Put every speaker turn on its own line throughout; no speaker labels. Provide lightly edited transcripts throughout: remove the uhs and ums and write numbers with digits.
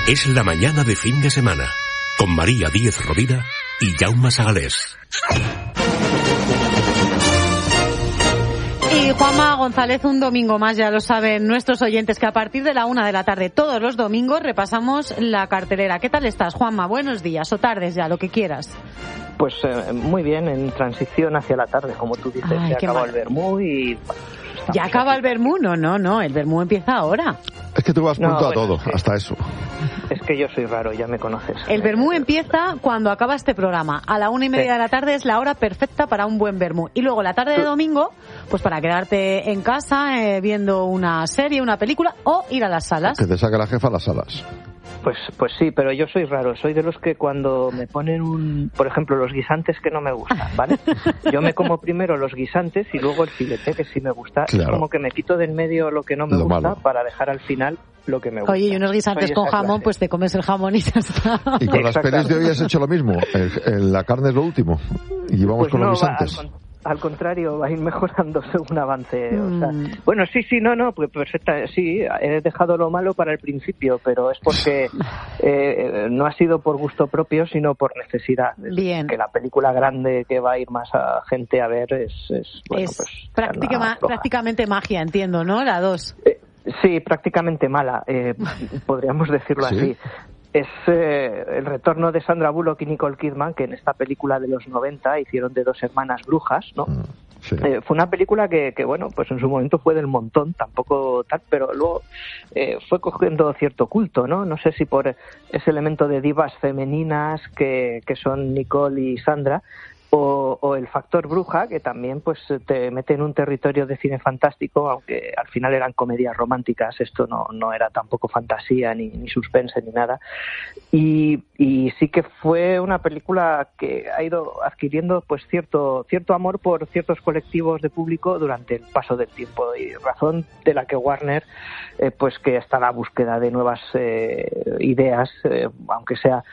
Es la mañana de fin de semana, con María Díez Rovira y Jaume Sagalés.
Y Juanma González, un domingo más, ya lo saben nuestros oyentes, que a partir de la 1 de la tarde todos los domingos repasamos la cartelera. ¿Qué tal estás, Juanma? Buenos días, o tardes ya, lo que quieras.
Pues muy bien, en transición hacia la tarde, como tú dices.
Ay,
se acaba el vermú y...
¿Ya acaba el vermú? No, el vermú empieza ahora.
Es que tú vas punto a todo, sí. Hasta eso.
Es que yo soy raro, ya me conoces.
El vermú empieza cuando acaba este programa. A la 1:30 de la tarde es la hora perfecta para un buen vermú. Y luego la tarde de domingo, pues para quedarte en casa viendo una serie, una película o ir a las salas.
Que te saque la jefa a las salas.
Pues sí, pero yo soy raro. Soy de los que cuando me ponen por ejemplo, los guisantes que no me gustan, ¿vale? Yo me como primero los guisantes y luego el filete, que sí me gusta. Claro. Es como que me quito del medio lo que no me gusta malo, para dejar al final lo que me gusta.
Oye, y unos guisantes con jamón, pues te comes el jamón y ya está.
Y con las pelis de hoy has hecho lo mismo. La carne es lo último. Y vamos pues con los guisantes.
Al contrario, va a ir mejorando según avance. O sea, bueno, sí, no, pues perfecta, sí, he dejado lo malo para el principio, pero es porque no ha sido por gusto propio, sino por necesidad.
Bien.
Que la película grande que va a ir más a gente a ver es bueno,
es
pues
prácticamente magia, entiendo, ¿no? La 2.
Sí, prácticamente mala, podríamos decirlo
¿Sí?
así. Es el retorno de Sandra Bullock y Nicole Kidman, que en esta película de los 90 hicieron de dos hermanas brujas, ¿no? Sí. Fue una película que, bueno, pues en su momento fue del montón, tampoco tal, pero luego fue cogiendo cierto culto, ¿no? No sé si por ese elemento de divas femeninas que son Nicole y Sandra, o el factor bruja, que también pues te mete en un territorio de cine fantástico, aunque al final eran comedias románticas. Esto no era tampoco fantasía ni suspense ni nada, y sí que fue una película que ha ido adquiriendo pues cierto amor por ciertos colectivos de público durante el paso del tiempo, y razón de la que Warner pues que está a la búsqueda de nuevas ideas, aunque sea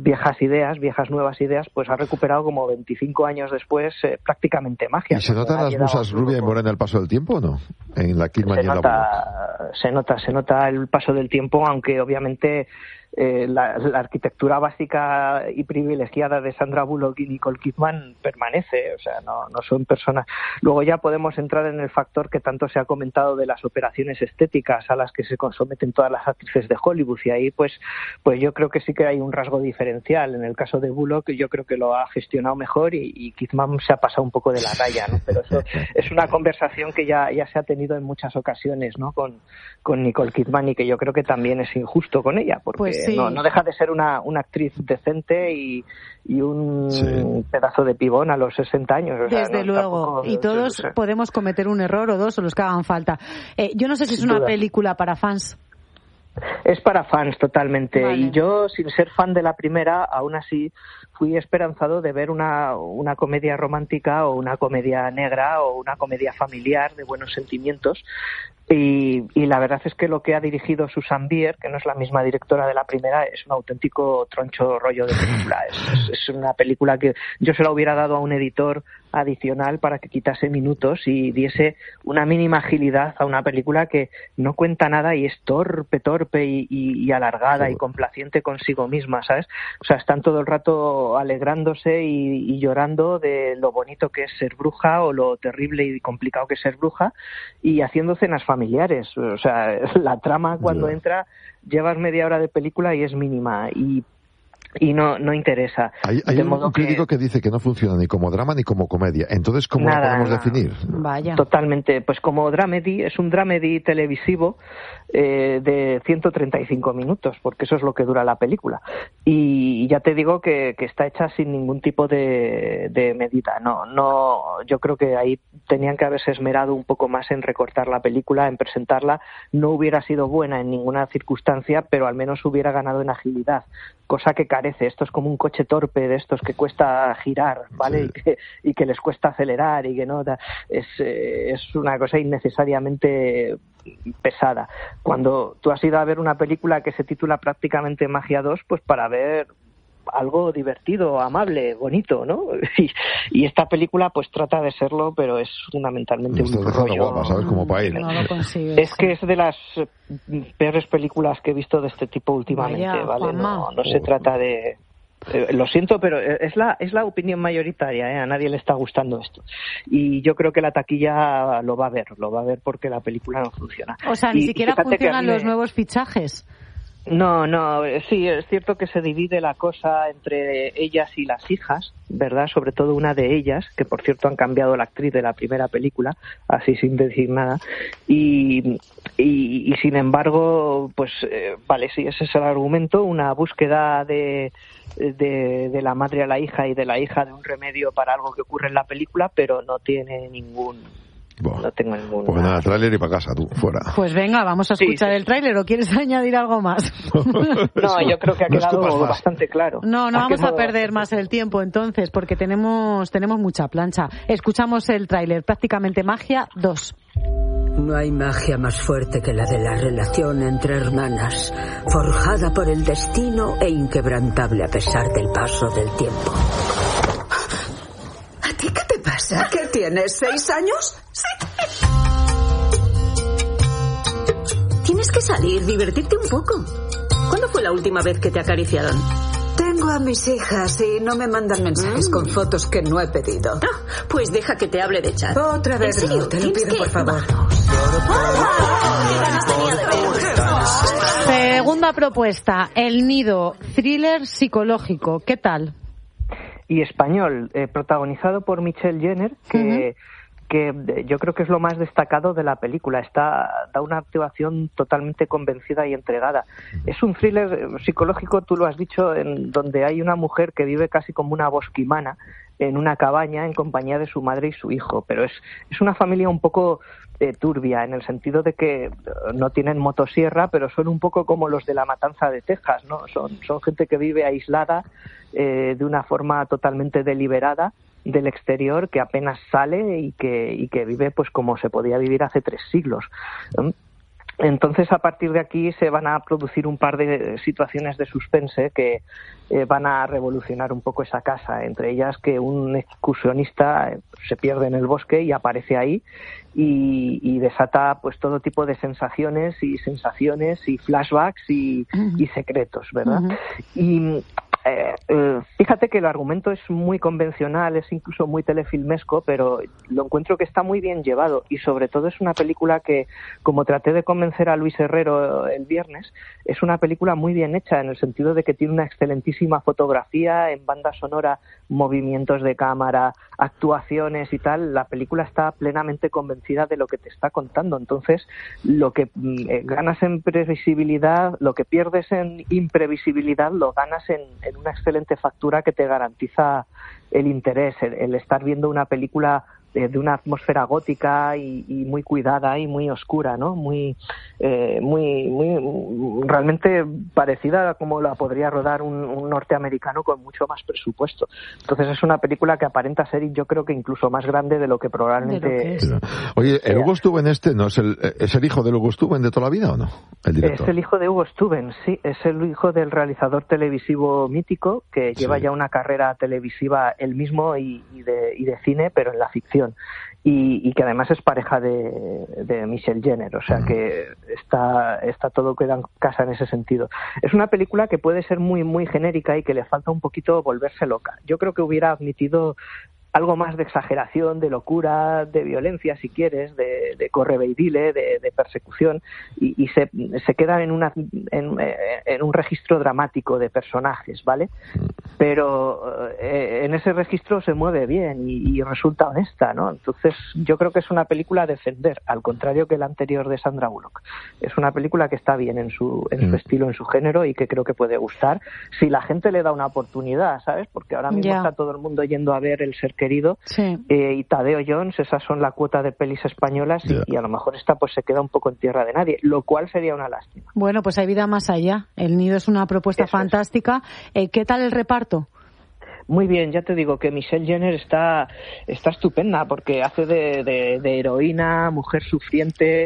viejas nuevas ideas, pues ha recuperado como 25 años después prácticamente magia.
¿Y se notan las musas rubia y morena el paso del tiempo o no? En la Kidman y en la Bullock.
Se nota el paso del tiempo, aunque obviamente la arquitectura básica y privilegiada de Sandra Bullock y Nicole Kidman permanece, o sea, no son personas. Luego ya podemos entrar en el factor que tanto se ha comentado de las operaciones estéticas a las que se someten todas las actrices de Hollywood, y ahí pues yo creo que sí que hay un rasgo diferencial. En el caso de Bullock yo creo que lo ha gestionado mejor y Kidman se ha pasado un poco de la raya, ¿no? Pero eso es una conversación que ya se ha tenido en muchas ocasiones, ¿no? Con Nicole Kidman, y que yo creo que también es injusto con ella, porque
pues sí,
no deja de ser una actriz decente y un pedazo de pibón a los 60 años. O sea,
desde luego, tampoco, y todos podemos cometer un error o dos o los que hagan falta. Yo no sé si es una película para fans.
Es para fans totalmente,
vale.
Y yo, sin ser fan de la primera, aún así fui esperanzado de ver una comedia romántica o una comedia negra o una comedia familiar de buenos sentimientos. Y la verdad es que lo que ha dirigido Susan Bier, que no es la misma directora de la primera, es un auténtico troncho rollo de película. Es una película que yo se la hubiera dado a un editor adicional para que quitase minutos y diese una mínima agilidad a una película que no cuenta nada y es torpe y alargada y complaciente consigo misma, ¿sabes? O sea, están todo el rato alegrándose y llorando de lo bonito que es ser bruja o lo terrible y complicado que es ser bruja, y haciendo cenas familiares. O sea, la trama cuando entra, llevas media hora de película y es mínima y no interesa.
Hay un crítico que dice que no funciona ni como drama ni como comedia. Entonces, ¿cómo la podemos definir?
Vaya.
Totalmente. Pues como dramedy, es un dramedy televisivo de 135 minutos, porque eso es lo que dura la película. Y ya te digo que está hecha sin ningún tipo de medida. No, yo creo que ahí tenían que haberse esmerado un poco más en recortar la película, en presentarla. No hubiera sido buena en ninguna circunstancia, pero al menos hubiera ganado en agilidad, cosa que carece. Esto es como un coche torpe de estos que cuesta girar, ¿vale? Sí. Y que les cuesta acelerar y que no... Es una cosa innecesariamente pesada. Cuando tú has ido a ver una película que se titula prácticamente Magia 2, pues para ver algo divertido, amable, bonito, ¿no? Y esta película pues trata de serlo, pero es fundamentalmente un rollo.
Guapa, ¿sabes? Como para ir.
No lo consigues.
Es que es de las peores películas que he visto de este tipo últimamente.
Vaya,
¿vale? No se trata de... lo siento, pero es la opinión mayoritaria, a nadie le está gustando esto. Y yo creo que la taquilla lo va a ver porque la película no funciona.
O sea, ni siquiera funcionan los nuevos fichajes.
No, sí, es cierto que se divide la cosa entre ellas y las hijas, ¿verdad? Sobre todo una de ellas, que por cierto han cambiado la actriz de la primera película, así sin decir nada, y sin embargo, pues vale, sí, ese es el argumento, una búsqueda de la madre a la hija y de la hija de un remedio para algo que ocurre en la película, pero no tiene no tengo ningún...
Pues nada, tráiler y para casa, tú, fuera.
Pues venga, vamos a escuchar el tráiler, ¿o quieres añadir algo más?
No, yo creo que ha quedado bastante claro.
No vamos a perder más el tiempo entonces, porque tenemos mucha plancha. Escuchamos el tráiler, Prácticamente Magia 2.
No hay magia más fuerte que la de la relación entre hermanas, forjada por el destino e inquebrantable a pesar del paso del tiempo.
¿A ti qué te pasa? ¿Qué tienes, 6 años? Sí.
Tienes que salir, divertirte un poco. ¿Cuándo fue la última vez que te acariciaron?
Tengo a mis hijas y no me mandan mensajes con fotos que no he pedido.
Pues deja que te hable de chat.
Otra vez no, te lo pido por favor.
Segunda propuesta, El Nido, thriller psicológico. ¿Qué tal?
Y español, protagonizado por Michelle Jenner, que yo creo que es lo más destacado de la película. Da una actuación totalmente convencida y entregada. Es un thriller psicológico, tú lo has dicho, en donde hay una mujer que vive casi como una bosquimana en una cabaña en compañía de su madre y su hijo, pero es una familia un poco turbia, en el sentido de que no tienen motosierra, pero son un poco como los de La Matanza de Texas, ¿no? Son gente que vive aislada de una forma totalmente deliberada del exterior, que apenas sale y que vive pues como se podía vivir hace 3 siglos. Entonces, a partir de aquí se van a producir un par de situaciones de suspense que van a revolucionar un poco esa casa. Entre ellas que un excursionista se pierde en el bosque y aparece ahí y desata pues todo tipo de sensaciones y flashbacks y secretos, ¿verdad? Y fíjate que el argumento es muy convencional, es incluso muy telefilmesco, pero lo encuentro que está muy bien llevado y sobre todo es una película que, como traté de convencer a Luis Herrero el viernes, es una película muy bien hecha en el sentido de que tiene una excelentísima fotografía, en banda sonora, movimientos de cámara, actuaciones y tal. La película está plenamente convencida de lo que te está contando, entonces lo que ganas en previsibilidad, lo que pierdes en imprevisibilidad, lo ganas en una excelente factura que te garantiza el interés, el estar viendo una película de una atmósfera gótica y muy cuidada y muy oscura, ¿no? Muy realmente parecida a como la podría rodar un norteamericano con mucho más presupuesto. Entonces es una película que aparenta ser, yo creo que incluso más grande de lo que probablemente es.
Oye, ¿el Hugo Stuben ¿no es el hijo de Hugo Stuben de toda la vida o no? El director.
Es el hijo de Hugo Stuben, sí, es el hijo del realizador televisivo mítico que lleva ya una carrera televisiva él mismo y de cine, pero en la ficción. Y que además es pareja de Michelle Jenner, o sea que está todo queda en casa en ese sentido. Es una película que puede ser muy muy genérica y que le falta un poquito volverse loca. Yo creo que hubiera admitido algo más de exageración, de locura, de violencia, si quieres, de corre y dile, de persecución, y se queda en un registro dramático de personajes, ¿vale? Pero en ese registro se mueve bien y resulta honesta, ¿no? Entonces yo creo que es una película a defender, al contrario que la anterior de Sandra Bullock. Es una película que está bien en su estilo, en su género, y que creo que puede gustar si la gente le da una oportunidad, ¿sabes? Porque ahora mismo está todo el mundo yendo a ver El Ser Querido, y Tadeo Jones, esas son la cuota de pelis españolas, y a lo mejor esta pues se queda un poco en tierra de nadie, lo cual sería una lástima.
Bueno, pues hay vida más allá. El Nido es una propuesta fantástica. ¿Qué tal el reparto?
Muy bien, ya te digo que Michelle Jenner está estupenda porque hace de heroína, mujer sufriente,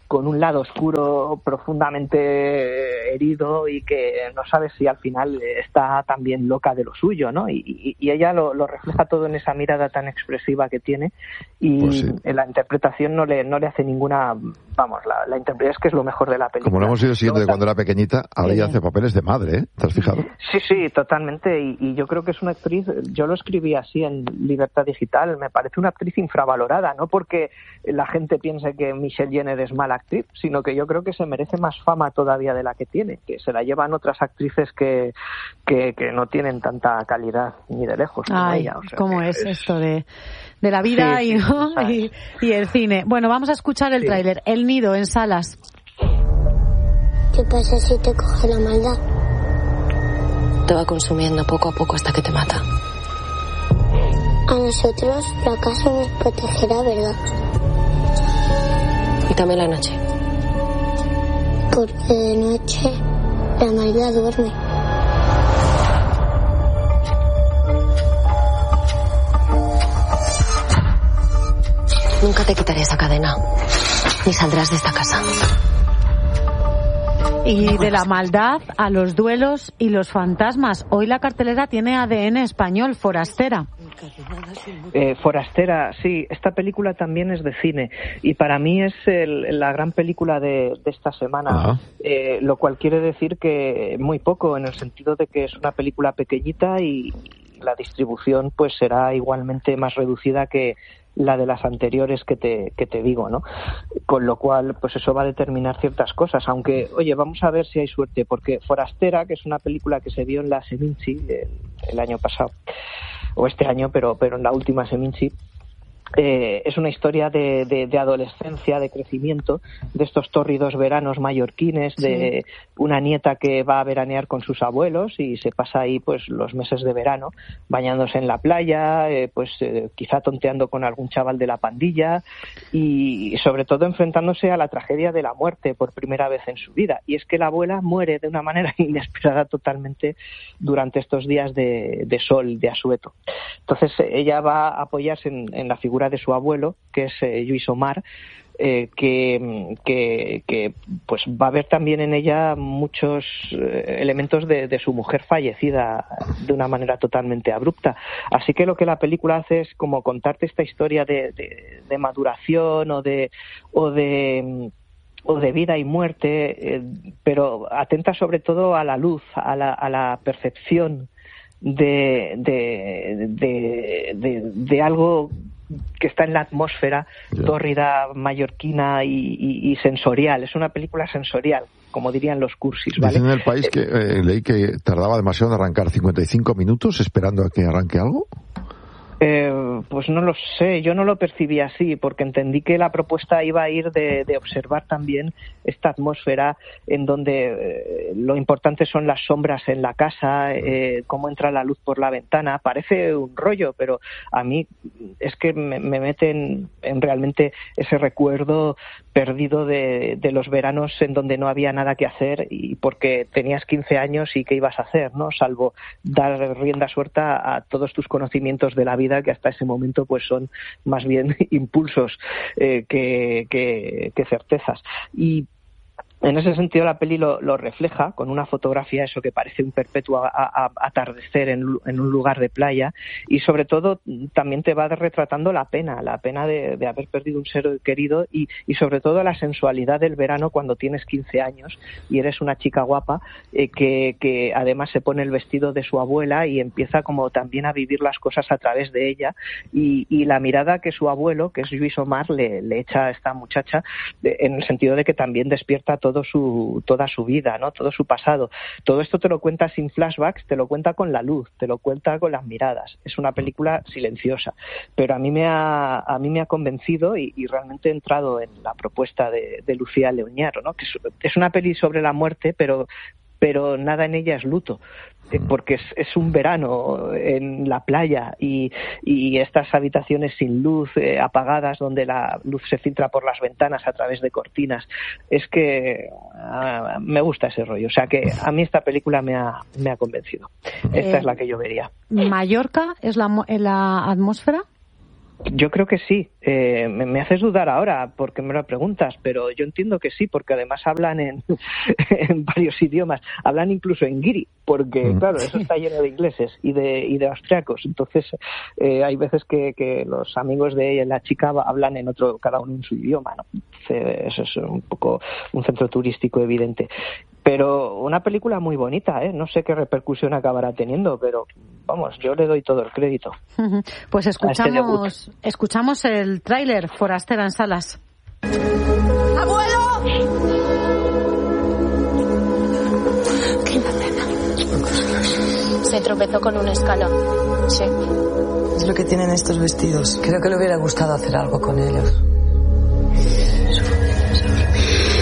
con un lado oscuro profundamente herido y que no sabe si al final está también loca de lo suyo, ¿no? Y ella lo refleja todo en esa mirada tan expresiva que tiene y pues sí, la interpretación no le hace ninguna, vamos, la interpretación es que es lo mejor de la película.
Como lo hemos ido siguiendo de cuando era pequeñita, ahora ella hace papeles de madre, ¿eh? ¿Te has fijado?
Sí, totalmente, y yo creo que es una actriz, yo lo escribí así en Libertad Digital, me parece una actriz infravalorada, no porque la gente piense que Michelle Jenner es mala actriz, sino que yo creo que se merece más fama todavía de la que tiene, que se la llevan otras actrices que no tienen tanta calidad ni de lejos como ella. O sea, ¿cómo
es esto de la vida y el cine? Bueno, vamos a escuchar el tráiler. El nido en salas.
¿Qué pasa si te coge la maldad?
Te va consumiendo poco a poco hasta que te mata.
A nosotros la casa nos protegerá, ¿verdad?
Y también la noche.
Porque de noche la maldad duerme.
Nunca te quitaré esa cadena, ni saldrás de esta casa.
Y de la maldad a los duelos y los fantasmas. Hoy la cartelera tiene ADN español, Forastera.
Forastera, sí, esta película también es de cine y para mí es la gran película de esta semana, lo cual quiere decir que muy poco, en el sentido de que es una película pequeñita y la distribución pues será igualmente más reducida que la de las anteriores que te digo, ¿no? Con lo cual, pues eso va a determinar ciertas cosas, aunque, oye, vamos a ver si hay suerte, porque Forastera, que es una película que se vio en la Seminci el año pasado, o este año, pero en la última Seminci, es una historia de adolescencia, de crecimiento, de estos tórridos veranos mallorquines, de una nieta que va a veranear con sus abuelos y se pasa ahí pues los meses de verano bañándose en la playa, quizá tonteando con algún chaval de la pandilla y sobre todo enfrentándose a la tragedia de la muerte por primera vez en su vida. Y es que la abuela muere de una manera inesperada totalmente durante estos días de sol, de asueto. Entonces ella va a apoyarse en la figura de su abuelo, que es Lluís Omar, que pues va a haber también en ella muchos elementos de su mujer fallecida de una manera totalmente abrupta. Así que lo que la película hace es como contarte esta historia de maduración o de vida y muerte, pero atenta sobre todo a la luz, a la percepción de algo que está en la atmósfera tórrida, mallorquina y sensorial. Es una película sensorial, como dirían los cursis, ¿vale?
Dicen en El País que leí que tardaba demasiado en arrancar, 55 minutos esperando a que arranque algo.
Pues no lo sé, yo no lo percibí así, porque entendí que la propuesta iba a ir de observar también esta atmósfera en donde lo importante son las sombras en la casa, cómo entra la luz por la ventana. Parece un rollo, pero a mí es que me mete en realmente ese recuerdo perdido de los veranos en donde no había nada que hacer y porque tenías 15 años y qué ibas a hacer, ¿no? Salvo dar rienda suelta a todos tus conocimientos de la vida, que hasta ese momento pues son más bien impulsos que certezas. Y en ese sentido la peli lo refleja con una fotografía, eso que parece un perpetuo atardecer en un lugar de playa, y sobre todo también te va retratando la pena de haber perdido un ser querido y sobre todo la sensualidad del verano cuando tienes 15 años y eres una chica guapa que además se pone el vestido de su abuela y empieza como también a vivir las cosas a través de ella y la mirada que su abuelo, que es Lluís Omar, le echa a esta muchacha en el sentido de que también despierta toda su vida, ¿no? Todo su pasado. Todo esto te lo cuenta sin flashbacks, te lo cuenta con la luz, te lo cuenta con las miradas. Es una película silenciosa, pero a mí me ha convencido y realmente he entrado en la propuesta de Lucía Leoñaro, ¿no? Que es una peli sobre la muerte, pero nada en ella es luto, porque es un verano en la playa y estas habitaciones sin luz, apagadas, donde la luz se filtra por las ventanas a través de cortinas. Es que me gusta ese rollo, o sea que a mí esta película me ha convencido. Esta es la que yo vería.
¿Mallorca es la atmósfera?
Yo creo que sí. Me haces dudar ahora porque me lo preguntas, pero yo entiendo que sí, porque además hablan en varios idiomas. Hablan incluso en guiri, porque claro, eso está lleno de ingleses y de austriacos. Entonces hay veces que los amigos de la chica hablan en otro, cada uno en su idioma, ¿no? Eso es un poco un centro turístico evidente. Pero una película muy bonita, ¿eh? No sé qué repercusión acabará teniendo, pero vamos, yo le doy todo el crédito.
Pues escuchamos el tráiler, Forastera en salas.
¡Abuelo!
¿Qué pena? Se tropezó con un escalón. Sí.
Es lo que tienen estos vestidos. Creo que le hubiera gustado hacer algo con ellos.